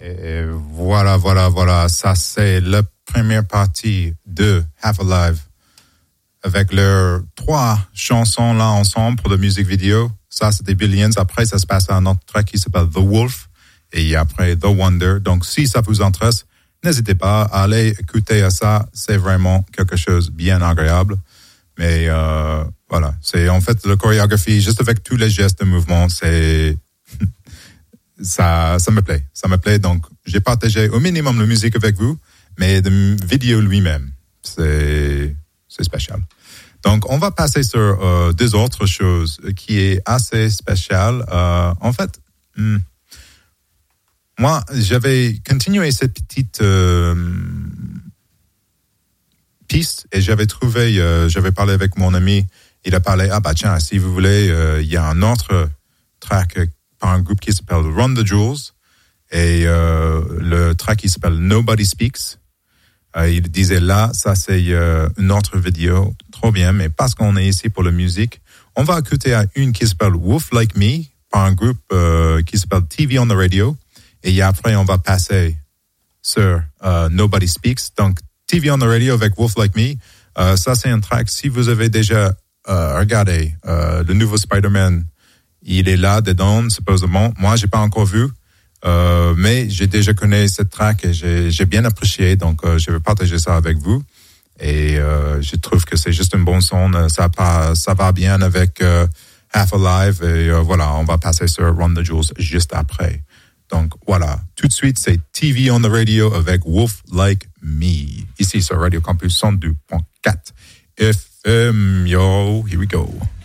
Et voilà. Ça, c'est la première partie de Half Alive avec leurs 3 chansons là ensemble pour la musique vidéo. Ça, c'était Billions. Après, ça se passe à un autre track qui s'appelle The Wolf et après The Wonder. Donc, si ça vous intéresse, n'hésitez pas à aller écouter à ça. C'est vraiment quelque chose de bien agréable. Mais voilà, c'est en fait la chorégraphie, juste avec tous les gestes de mouvement, c'est ça me plaît. Ça me plaît. Donc, j'ai partagé au minimum la musique avec vous, mais le vidéo lui-même, c'est spécial. Donc, on va passer sur 2 autres choses qui est assez spécial. En fait, moi, j'avais continué cette petite piste et j'avais parlé avec mon ami. Il a parlé, tiens, si vous voulez, il y a un autre track par un groupe qui s'appelle Run the Jewels et le track qui s'appelle Nobody Speaks. Il disait là, ça c'est une autre vidéo, trop bien, mais parce qu'on est ici pour la musique, on va écouter à une qui s'appelle Wolf Like Me par un groupe qui s'appelle TV on the Radio et après on va passer sur Nobody Speaks. Donc TV on the Radio avec Wolf Like Me, ça c'est un track, si vous avez déjà regardé le nouveau Spider-Man, il est là dedans supposément. Moi j'ai pas encore vu, mais j'ai déjà connu cette track et j'ai bien apprécié, donc je vais partager ça avec vous et je trouve que c'est juste une bonne son, ça va bien avec Half Alive et voilà, on va passer sur Run the Jewels juste après. Donc voilà, tout de suite c'est TV on the Radio avec Wolf Like Me ici sur Radio Campus 102.4 FM. Yo, here we go.